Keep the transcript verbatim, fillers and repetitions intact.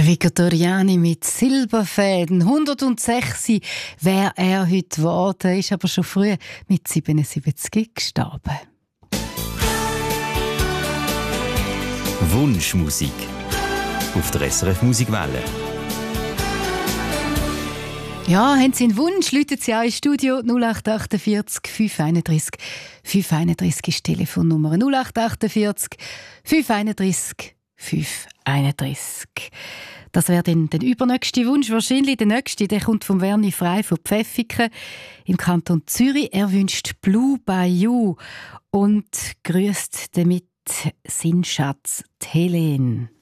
Vigatoriani mit Silberfäden. hundertsechs wäre er heute geworden, ist aber schon früh mit siebenundsiebzig gestorben. Wunschmusik auf der S R F Musikwelle. Ja, haben Sie einen Wunsch? Läuten Sie auch ins Studio null acht achtundvierzig fünf einunddreißig fünf einunddreißig ist die Telefonnummer null acht achtundvierzig fünf einunddreißig fünf einunddreißig. Das wäre dann der übernächste Wunsch. Wahrscheinlich der nächste, der kommt von Werni Frey von Pfäffiken im Kanton Zürich. Er wünscht «Blue Bayou» und grüßt damit seinen Schatz die Helene.